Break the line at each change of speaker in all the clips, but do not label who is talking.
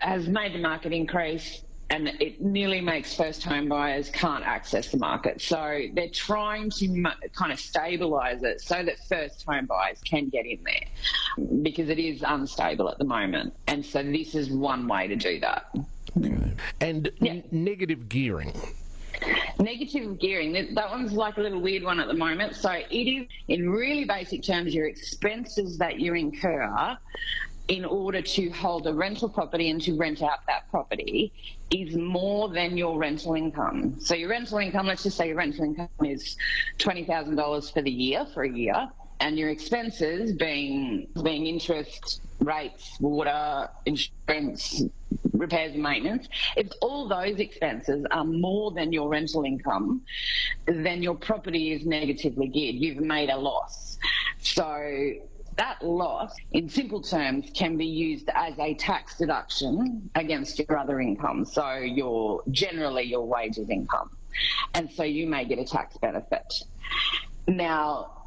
has made the market increase, and it nearly makes first home buyers can't access the market. So they're trying to kind of stabilise it so that first home buyers can get in there, because it is unstable at the moment. And so this is one way to do that.
Okay. And negative gearing.
Negative gearing, that one's like a little weird one at the moment. So it is, in really basic terms, your expenses that you incur in order to hold a rental property and to rent out that property is more than your rental income. So your rental income, let's just say your rental income is $20,000 for the year, for a year, and your expenses being interest, rates, water, insurance, repairs and maintenance, if all those expenses are more than your rental income, then your property is negatively geared. You've made a loss. So that loss, in simple terms, can be used as a tax deduction against your other income, so generally your wages income. And so you may get a tax benefit. Now,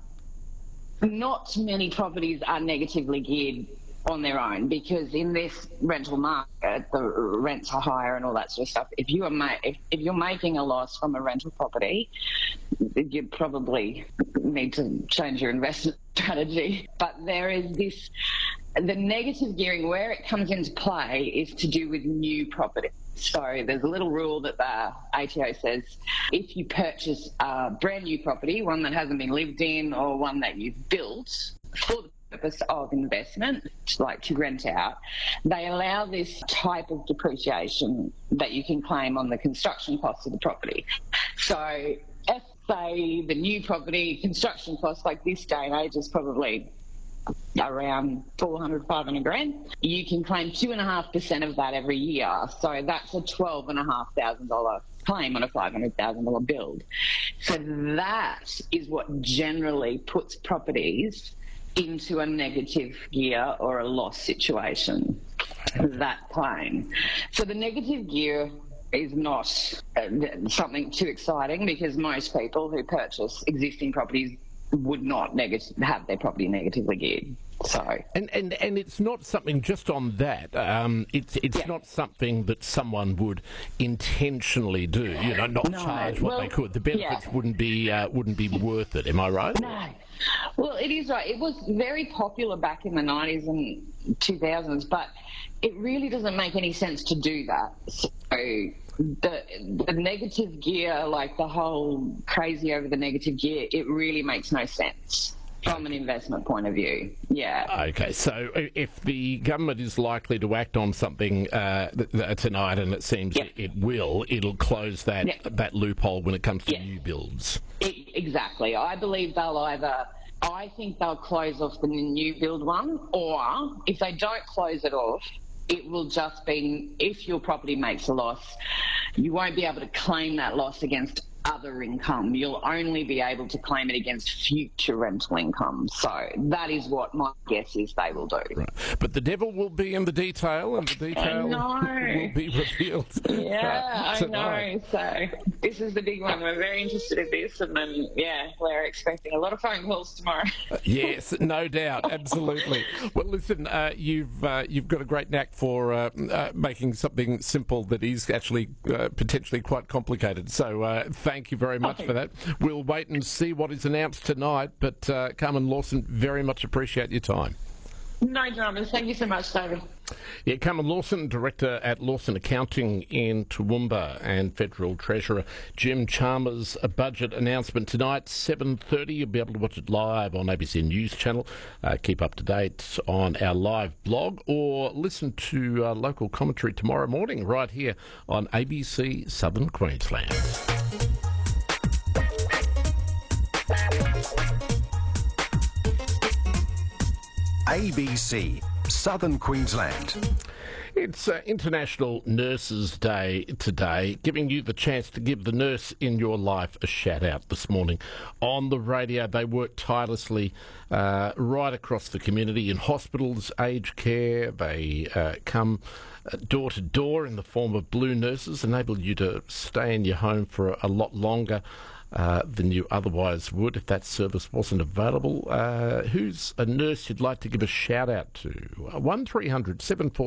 not many properties are negatively geared on their own, because in this rental market, the rents are higher and all that sort of stuff. If you're making a loss from a rental property, you probably need to change your investment strategy. But there is the negative gearing, where it comes into play is to do with new property. So there's a little rule that the ATO says, if you purchase a brand new property, one that hasn't been lived in or one that you've built for the purpose of investment, like to rent out, they allow this type of depreciation that you can claim on the construction costs of the property. So if, say, the new property construction cost, like this day and age, is probably around 400, 500 grand, you can claim 2.5% of that every year. So that's a $12,500 claim on a $500,000 build. So that is what generally puts properties into a negative gear or a loss situation, that claim. So the negative gear is not something too exciting, because most people who purchase existing properties would not have their property negatively geared. So
and it's not something just on that. It's not something that someone would intentionally do. Not charge what they could. The benefits wouldn't be worth it. Am I right?
No. Well, it is right. It was very popular back in the 90s and 2000s, but it really doesn't make any sense to do that. So the negative gear, like the whole crazy over the negative gear, it really makes no sense from an investment point of view. Yeah.
Okay, so if the government is likely to act on something tonight, and it seems it'll close that loophole when it comes to new builds.
Exactly. I believe I think they'll close off the new build one, or if they don't close it off, it will just be, if your property makes a loss, you won't be able to claim that loss against other income. You'll only be able to claim it against future rental income. So that is what my guess is they will do. Right.
But the devil will be in the detail, and the detail will be revealed.
Yeah, I know. So this is the big one. We're very interested in this, and then, we're expecting a lot of phone calls tomorrow.
Yes, no doubt. Absolutely. Well, listen, you've got a great knack for making something simple that is actually potentially quite complicated. So thank you very much for that. We'll wait and see what is announced tonight, but Carmen Lawson, very much appreciate your time.
No dramas. Thank you so much, David.
Yeah, Carmen Lawson, Director at Lawson Accounting in Toowoomba, and Federal Treasurer Jim Chalmers. A budget announcement tonight, 7:30. You'll be able to watch it live on ABC News Channel. Keep up to date on our live blog, or listen to local commentary tomorrow morning right here on ABC Southern Queensland.
ABC Southern Queensland.
It's International Nurses Day today, giving you the chance to give the nurse in your life a shout out this morning. On the radio, they work tirelessly right across the community in hospitals, aged care. They come door to door in the form of blue nurses, enable you to stay in your home for a lot longer than you otherwise would if that service wasn't available. Who's a nurse you'd like to give a shout out to? 1300 747